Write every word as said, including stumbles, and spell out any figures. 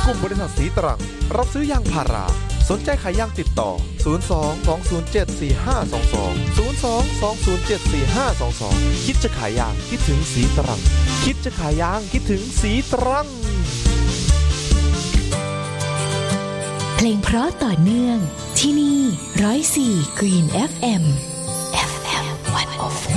กลุ่มบริษัทสีตรังรับซื้อยางพาราสนใจขายยางติดต่อศูนย์ สอง สอง ศูนย์ เจ็ด สี่ ห้า สอง สอง ศูนย์ สอง สอง ศูนย์ เจ็ด สี่ ห้า สอง สองคิดจะขายยางคิดถึงสีตรังคิดจะขายยางคิดถึงสีตรังเพลงเพราะต่อเนื่องที่นี่หนึ่งศูนย์สี่ Green เอฟ เอ็ม เอฟ เอ็ม หนึ่งศูนย์สี่